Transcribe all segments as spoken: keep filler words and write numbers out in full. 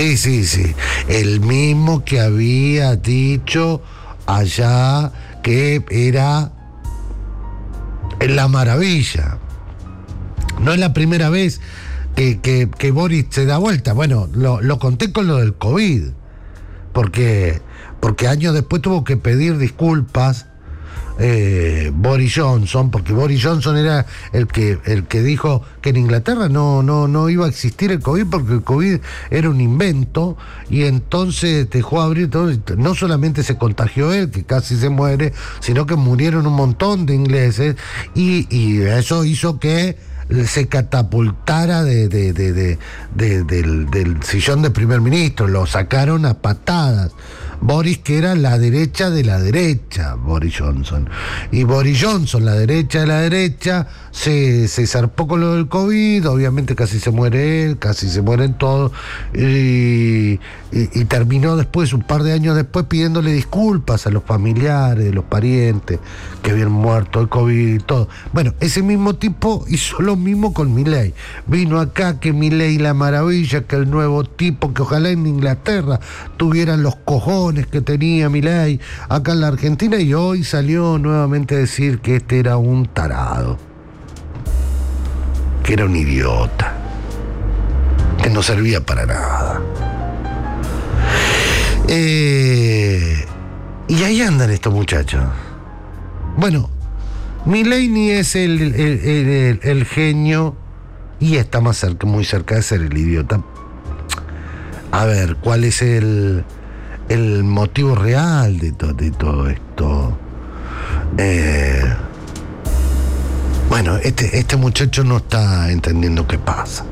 Sí, sí, sí. El mismo que había dicho allá que era la maravilla. No es la primera vez que, que, que Boris se da vuelta. Bueno, lo, lo conté con lo del COVID, porque, porque años después tuvo que pedir disculpas eh, Boris Johnson, porque Boris Johnson era el que el que dijo que en Inglaterra no, no, no iba a existir el COVID, porque el COVID era un invento, y entonces dejó abrir todo. No solamente se contagió él, que casi se muere, sino que murieron un montón de ingleses, y, y eso hizo que se catapultara de, de, de, de, de, del, del sillón de primer ministro. Lo sacaron a patadas. Boris, que era la derecha de la derecha, Boris Johnson. Y Boris Johnson, la derecha de la derecha, se, se zarpó con lo del COVID, obviamente casi se muere él, casi se mueren todos, y, y, y terminó después, un par de años después, pidiéndole disculpas a los familiares, los parientes que habían muerto del COVID y todo. Bueno, ese mismo tipo hizo lo mismo con Milei. Vino acá que Milei la maravilla, que el nuevo tipo, que ojalá en Inglaterra tuvieran los cojones que tenía Milei acá en la Argentina, y hoy salió nuevamente a decir que este era un tarado, que era un idiota, que no servía para nada. Eh, y ahí andan estos muchachos. Bueno, Milei ni es el, el, el, el, el genio, y está más cerca, muy cerca de ser el idiota. A ver, ¿cuál es el el motivo real de, to, de todo esto? Eh, bueno, este, este muchacho no está entendiendo qué pasa.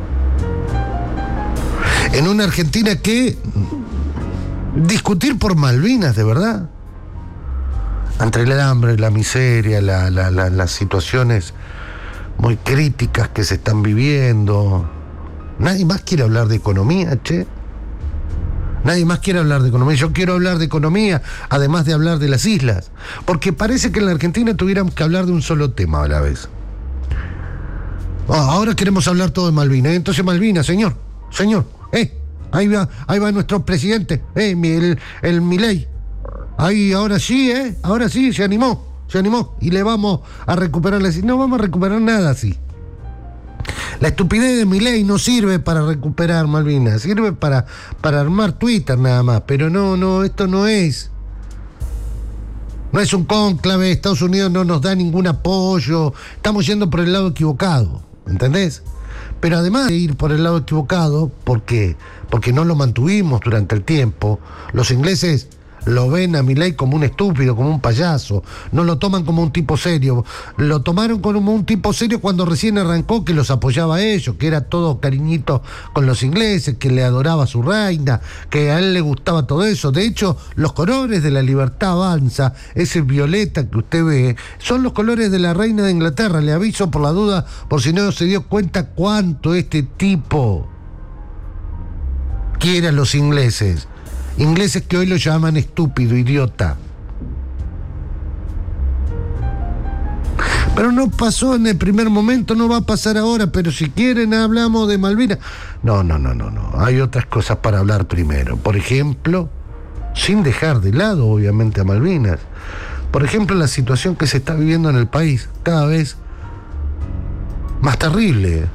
En una Argentina que discutir por Malvinas, de verdad, entre el hambre, la miseria, la, la, la, las situaciones muy críticas que se están viviendo, nadie más quiere hablar de economía, che. Nadie más quiere hablar de economía. Yo quiero hablar de economía, además de hablar de las islas, porque parece que en la Argentina tuviéramos que hablar de un solo tema a la vez. Oh, ahora queremos hablar todo de Malvinas. Entonces, Malvinas, señor, señor, eh, ahí va, ahí va nuestro presidente, eh, el, el Milei. Ahí, ahora sí, eh, ahora sí, se animó, se animó, y le vamos a recuperar las islas. No vamos a recuperar nada así. La estupidez de Milei no sirve para recuperar Malvinas, sirve para, para armar Twitter nada más, pero no, no, esto no es. No es un cónclave, Estados Unidos no nos da ningún apoyo, estamos yendo por el lado equivocado, ¿entendés? Pero además de ir por el lado equivocado, ¿por qué? Porque no lo mantuvimos durante el tiempo, los ingleses lo ven a Milei como un estúpido, como un payaso, no lo toman como un tipo serio. Lo tomaron como un tipo serio cuando recién arrancó, que los apoyaba a ellos, que era todo cariñito con los ingleses, que le adoraba a su reina, que a él le gustaba todo eso. De hecho, los colores de la Libertad Avanza, ese violeta que usted ve, son los colores de la reina de Inglaterra. Le aviso por la duda, por si no se dio cuenta cuánto este tipo quiere a los ingleses. Ingleses que hoy lo llaman estúpido, idiota. Pero no pasó en el primer momento, no va a pasar ahora, pero si quieren hablamos de Malvinas. No, no, no, no, no. Hay otras cosas para hablar primero. Por ejemplo, sin dejar de lado, obviamente, a Malvinas. Por ejemplo, la situación que se está viviendo en el país, cada vez más terrible.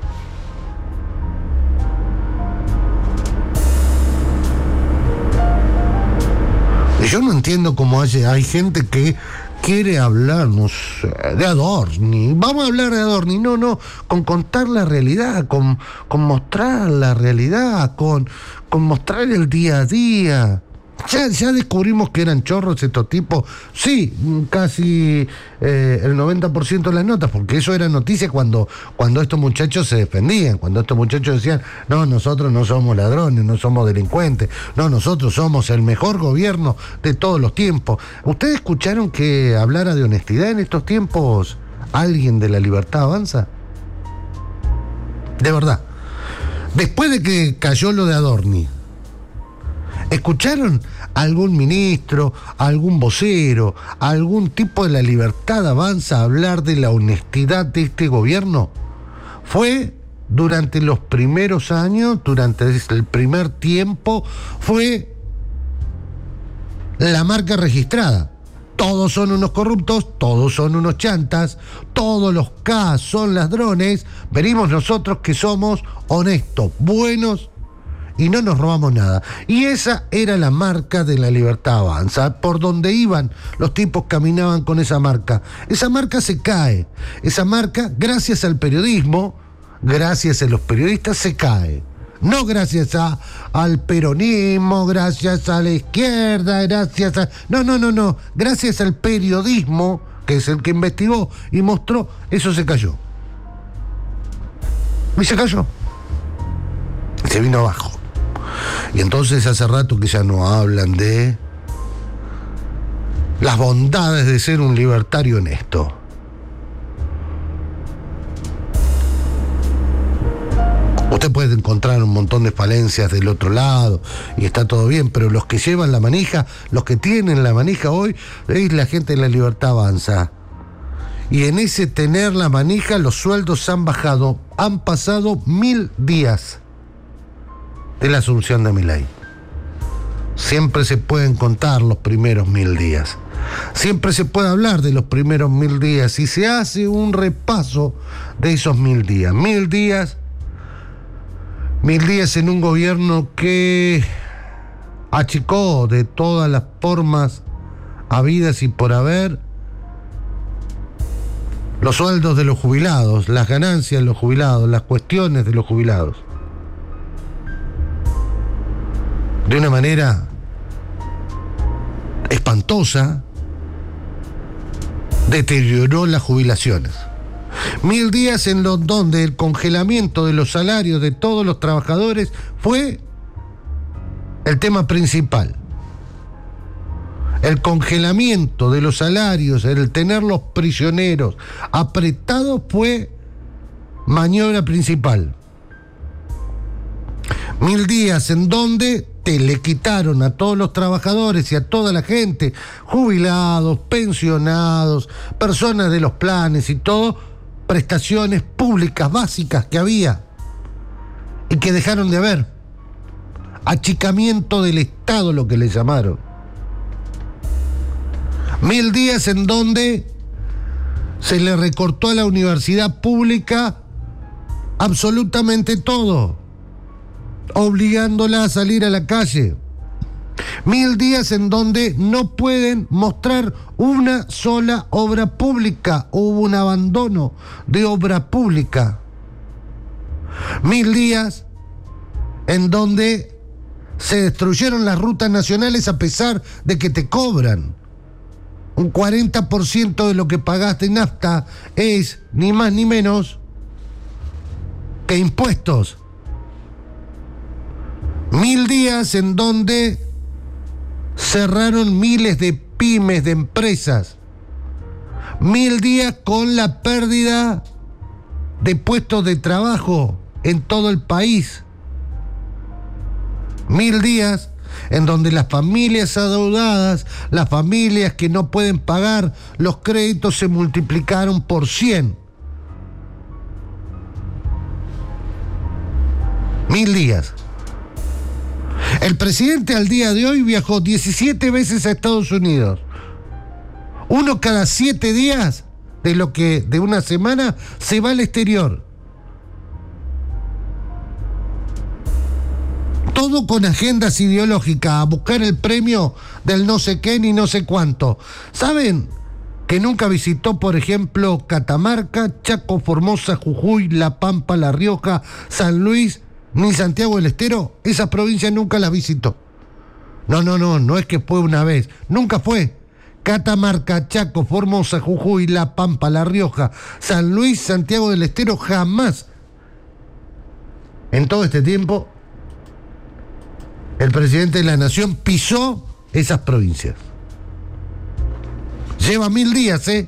Yo no entiendo cómo hay, hay gente que quiere hablar, no sé, de Adorni. Vamos a hablar de Adorni. No, no, con contar la realidad, con, con mostrar la realidad, con, con mostrar el día a día. Ya, ya descubrimos que eran chorros estos tipos. Sí, casi eh, el noventa por ciento de las notas, porque eso era noticia cuando, cuando estos muchachos se defendían, cuando estos muchachos decían, no, nosotros no somos ladrones, no somos delincuentes, no, nosotros somos el mejor gobierno de todos los tiempos. ¿Ustedes escucharon que hablara de honestidad en estos tiempos alguien de la Libertad Avanza? De verdad. Después de que cayó lo de Adorni, ¿escucharon a algún ministro, a algún vocero, a algún tipo de la Libertad Avanza hablar de la honestidad de este gobierno? Fue durante los primeros años, durante el primer tiempo, fue la marca registrada. Todos son unos corruptos, todos son unos chantas, todos los K son ladrones, venimos nosotros que somos honestos, buenos y no nos robamos nada. Y esa era la marca de La Libertad Avanza. Por donde iban, los tipos caminaban con esa marca. Esa marca se cae. Esa marca, gracias al periodismo, gracias a los periodistas, se cae. No gracias a, al peronismo, gracias a la izquierda, gracias a... No, no, no, no. Gracias al periodismo, que es el que investigó y mostró, eso se cayó. Y se cayó. Se vino abajo. Y entonces hace rato que ya no hablan de las bondades de ser un libertario honesto. Usted puede encontrar un montón de falencias del otro lado y está todo bien, pero los que llevan la manija, los que tienen la manija hoy, es la gente de La Libertad Avanza. Y en ese tener la manija, los sueldos han bajado. Han pasado mil días de la asunción de Milei. Siempre se pueden contar los primeros mil días. Siempre se puede hablar de los primeros mil días y se hace un repaso de esos mil días. Mil días, mil días en un gobierno que achicó de todas las formas habidas y por haber los sueldos de los jubilados, las ganancias de los jubilados, las cuestiones de los jubilados. De una manera espantosa, deterioró las jubilaciones. Mil días en los donde el congelamiento de los salarios de todos los trabajadores fue el tema principal. El congelamiento de los salarios, el tenerlos prisioneros apretados fue maniobra principal. Mil días en donde te le quitaron a todos los trabajadores y a toda la gente, jubilados, pensionados, personas de los planes y todo, prestaciones públicas básicas que había y que dejaron de haber. Achicamiento del Estado, lo que le llamaron. Mil días en donde se le recortó a la universidad pública absolutamente todo, obligándola a salir a la calle. Mil días en donde no pueden mostrar una sola obra pública. Hubo un abandono de obra pública. Mil días en donde se destruyeron las rutas nacionales a pesar de que te cobran. Un cuarenta por ciento de lo que pagaste en nafta es ni más ni menos que impuestos. Mil días en donde cerraron miles de pymes, de empresas. Mil días con la pérdida de puestos de trabajo en todo el país. Mil días en donde las familias adeudadas, las familias que no pueden pagar los créditos se multiplicaron por cien. Mil días. El presidente al día de hoy viajó diecisiete veces a Estados Unidos. Uno cada siete días de lo que de una semana se va al exterior. Todo con agendas ideológicas, a buscar el premio del no sé qué ni no sé cuánto. ¿Saben que nunca visitó, por ejemplo, Catamarca, Chaco, Formosa, Jujuy, La Pampa, La Rioja, San Luis, ni Santiago del Estero? Esas provincias nunca las visitó. No, no, no, no es que fue una vez, nunca fue. Catamarca, Chaco, Formosa, Jujuy, La Pampa, La Rioja, San Luis, Santiago del Estero, jamás. En todo este tiempo, el presidente de la Nación pisó esas provincias. Lleva mil días, ¿eh?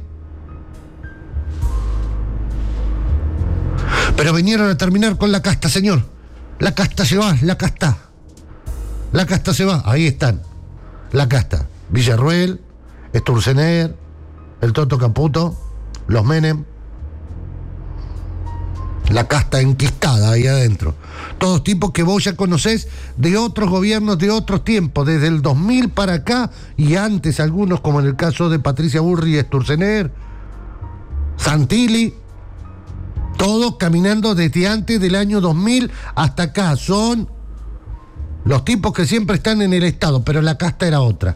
Pero vinieron a terminar con la casta, señor. La casta se va, la casta. La casta se va, ahí están. La casta. Villarruel, Sturzenegger, el Toto Caputo, los Menem, La casta enquistada ahí adentro. Todos tipos que vos ya conocés de otros gobiernos de otros tiempos, desde el dos mil para acá y antes algunos, como en el caso de Patricia Bullrich y Sturzenegger, Santilli, todos caminando desde antes del año dos mil hasta acá. Son los tipos que siempre están en el Estado, pero la casta era otra.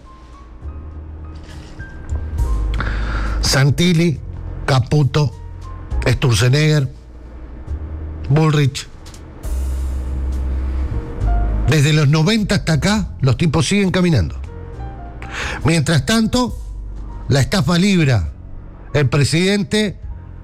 Santilli, Caputo, Sturzenegger, Bullrich. Desde los noventa hasta acá, los tipos siguen caminando. Mientras tanto, la estafa libra. El presidente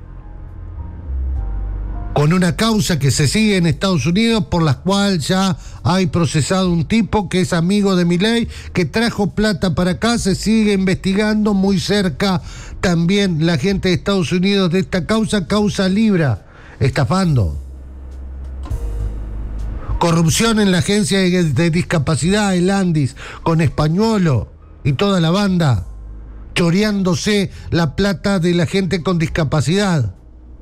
con una causa que se sigue en Estados Unidos, por la cual ya hay procesado un tipo que es amigo de Milei, que trajo plata para acá, se sigue investigando muy cerca también la gente de Estados Unidos de esta causa, causa Libra, estafando. Corrupción en la agencia de, de discapacidad, el Andis, con Españolo y toda la banda, choreándose la plata de la gente con discapacidad.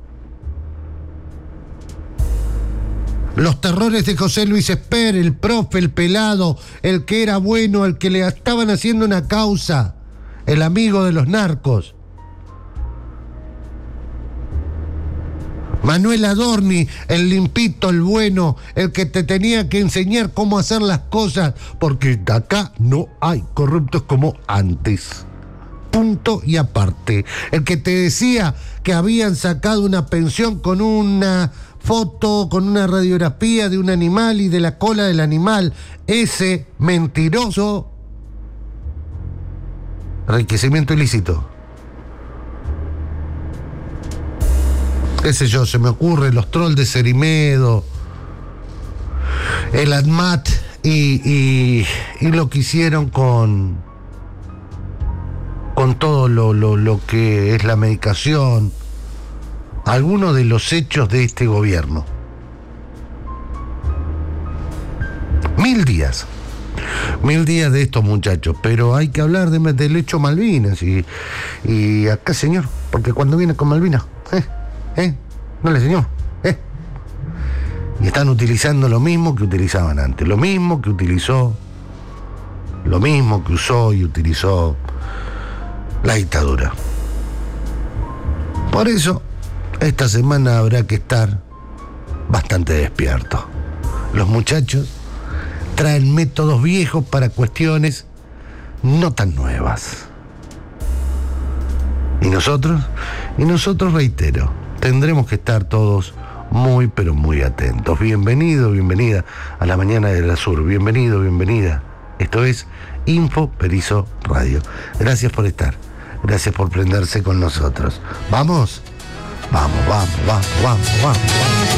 Los terrores de José Luis Esper, el profe, el pelado, el que era bueno, el que le estaban haciendo una causa, el amigo de los narcos. Manuel Adorni, el limpito, el bueno, el que te tenía que enseñar cómo hacer las cosas, porque acá no hay corruptos como antes. Punto y aparte. El que te decía que habían sacado una pensión con una foto, con una radiografía de un animal y de la cola del animal. Ese mentiroso. Enriquecimiento ilícito. Qué sé yo, se me ocurre los trolls de Cerimedo, el ADMAT y, y, y lo que hicieron con, con todo lo, lo, lo que es la medicación, algunos de los hechos de este gobierno. Mil días, mil días de estos muchachos, pero hay que hablar de, del hecho Malvinas y, y acá, señor, porque cuando viene con Malvinas, eh, ¿Eh? No le señor, ¿eh? Y están utilizando lo mismo que utilizaban antes, lo mismo que utilizó, lo mismo que usó y utilizó la dictadura. Por eso, esta semana habrá que estar bastante despierto. Los muchachos traen métodos viejos para cuestiones no tan nuevas. Y nosotros, y nosotros reitero, tendremos que estar todos muy, pero muy atentos. Bienvenido, bienvenida a la mañana de la Sur. Bienvenido, bienvenida. Esto es Info Berizo Radio. Gracias por estar. Gracias por prenderse con nosotros. ¿Vamos? Vamos, vamos, vamos, vamos, vamos, vamos.